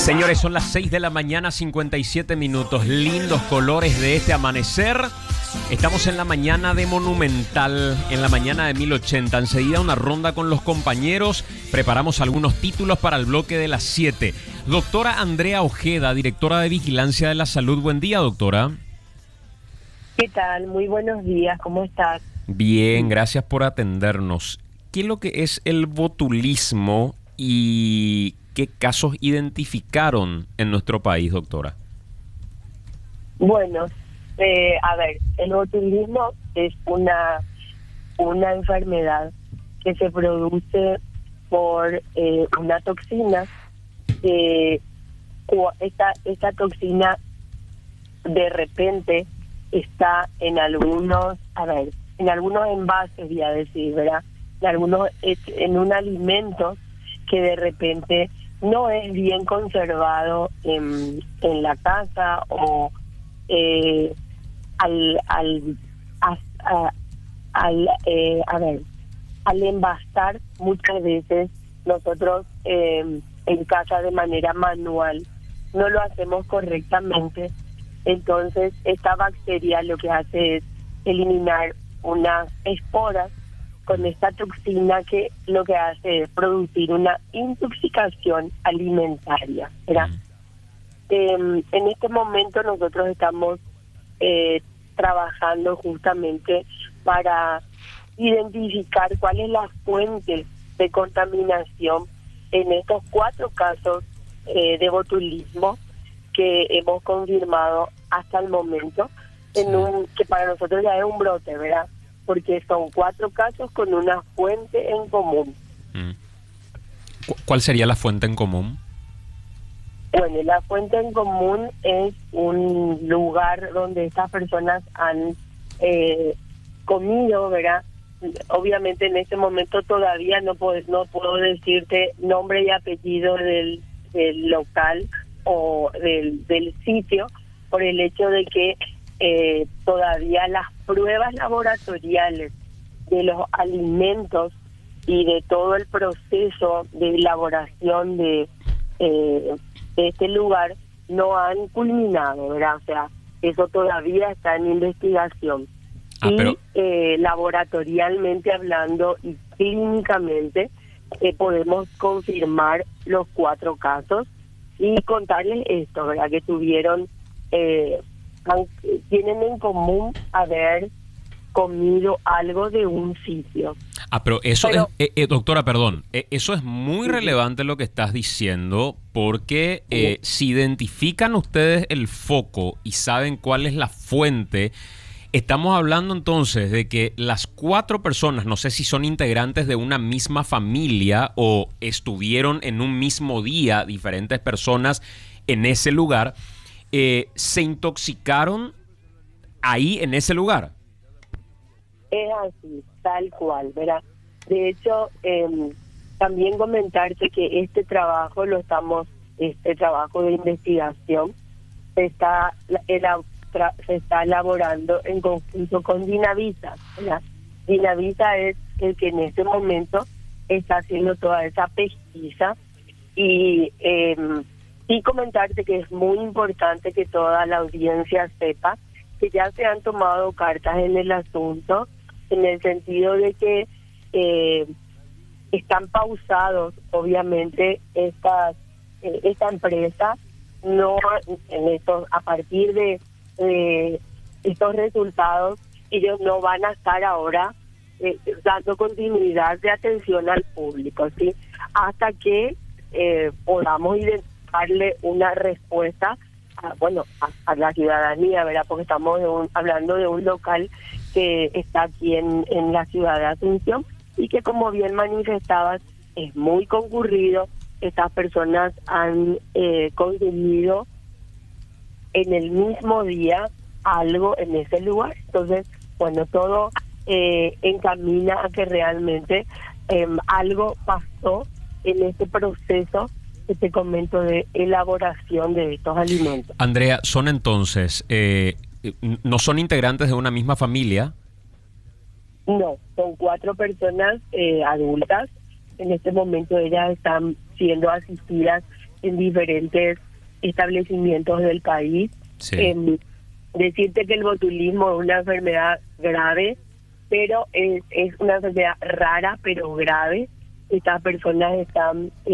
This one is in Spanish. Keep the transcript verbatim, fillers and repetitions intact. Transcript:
Señores, son las seis de la mañana, cincuenta y siete minutos. Lindos colores de este amanecer. Estamos en la mañana de Monumental, en la mañana de mil ochenta. Enseguida una ronda con los compañeros. Preparamos algunos títulos para el bloque de las siete. Doctora Andrea Ojeda, directora de Vigilancia de la Salud. Buen día, doctora. ¿Qué tal? Muy buenos días. ¿Cómo estás? Bien, gracias por atendernos. ¿Qué es lo que es el botulismo y qué casos identificaron en nuestro país, doctora? Bueno, eh, a ver, el botulismo es una, una enfermedad que se produce por eh, una toxina. Eh, esta, esta toxina de repente está en algunos, a ver, en algunos envases, voy a decir, ¿verdad? En algunos, en un alimento que de repente no es bien conservado en, en la casa o eh, al al a, a, al eh, a ver al envasar muchas veces nosotros eh, en casa de manera manual no lo hacemos correctamente. Entonces esta bacteria lo que hace es eliminar unas esporas con esta toxina que lo que hace es producir una intoxicación alimentaria, ¿verdad? Mm. Eh, en este momento nosotros estamos eh, trabajando justamente para identificar cuál es la fuente de contaminación en estos cuatro casos eh, de botulismo que hemos confirmado hasta el momento, en un que para nosotros ya es un brote, ¿verdad? Porque son cuatro casos con una fuente en común. Mm. ¿Cuál sería la fuente en común? Bueno, la fuente en común es un lugar donde estas personas han eh, comido, ¿verdad? Obviamente en este momento todavía no puedo, no puedo decirte nombre y apellido del, del local o del, del sitio, por el hecho de que eh, todavía las pruebas laboratoriales de los alimentos y de todo el proceso de elaboración de, eh, de este lugar no han culminado, ¿verdad? O sea, eso todavía está en investigación. Ah, y pero... eh, laboratorialmente hablando y clínicamente eh, podemos confirmar los cuatro casos y contarles esto, ¿verdad? Que tuvieron, eh, tienen en común haber comido algo de un sitio. Ah, pero eso pero, es, eh, eh, doctora, perdón, eh, eso es muy sí, relevante lo que estás diciendo, porque eh, sí. si identifican ustedes el foco y saben cuál es la fuente, estamos hablando entonces de que las cuatro personas, no sé si son integrantes de una misma familia o estuvieron en un mismo día diferentes personas en ese lugar, eh, se intoxicaron ahí en ese lugar. Es así, tal cual, ¿verdad? De hecho, eh, también comentarte que este trabajo lo estamos, este trabajo de investigación se está elaborando se está elaborando en conjunto con Dinavisa, ¿verdad? Dinavisa es el que en este momento está haciendo toda esa pesquisa y eh, sí comentarte que es muy importante que toda la audiencia sepa que ya se han tomado cartas en el asunto, en el sentido de que eh, están pausados, obviamente, estas eh, esta empresa no en estos a partir de Eh, estos resultados, ellos no van a estar ahora eh, dando continuidad de atención al público, ¿sí? Hasta que eh, podamos darle una respuesta a, bueno, a, a la ciudadanía, ¿verdad? Porque estamos de un, hablando de un local que está aquí en, en la ciudad de Asunción y que, como bien manifestabas, es muy concurrido. Estas personas han eh, consumido en el mismo día algo en ese lugar. Entonces, bueno, todo eh, encamina a que realmente eh, algo pasó en este proceso que te comento de elaboración de estos alimentos. Andrea, ¿son entonces, eh, no son integrantes de una misma familia? No, son cuatro personas eh, adultas. En este momento ellas están siendo asistidas en diferentes establecimientos del país. Sí. Eh, decirte que el botulismo es una enfermedad grave, pero es, es una enfermedad rara pero grave. Estas personas están